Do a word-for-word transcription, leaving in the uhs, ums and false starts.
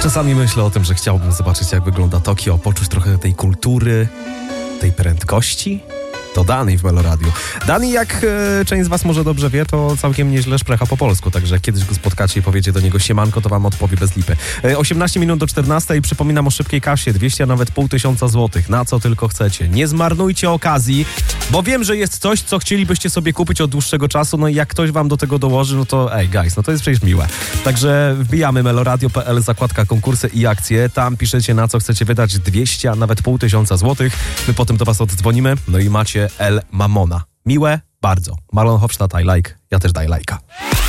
Czasami myślę o tym, że chciałbym zobaczyć, jak wygląda Tokio, poczuć trochę tej kultury, tej prędkości. To Dani w Meloradiu. Dani, jak e, część z was może dobrze wie, to całkiem nieźle szprecha po polsku, także jak kiedyś go spotkacie i powiecie do niego siemanko, to wam odpowie bez lipy. E, osiemnaście minut do czternastej, przypominam o szybkiej kasie, dwieście, a nawet pół tysiąca złotych, na co tylko chcecie. Nie zmarnujcie okazji, bo wiem, że jest coś, co chcielibyście sobie kupić od dłuższego czasu, no i jak ktoś wam do tego dołoży, no to ej, guys, no to jest przecież miłe. Także wbijamy meloradio kropka p l, zakładka konkursy i akcje, tam piszecie, na co chcecie wydać dwieście, a nawet pół tysiąca złotych. My potem do was oddzwonimy, no i macie El Mamona. Miłe? Bardzo. Marlon Hofstadt, I like. Ja też daj lajka.